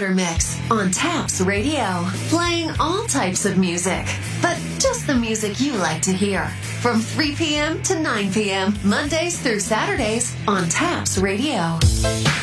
Starter Mix on Taps Radio, playing all types of music, but just the music you like to hear. From 3 p.m. to 9 p.m., Mondays through Saturdays on Taps Radio.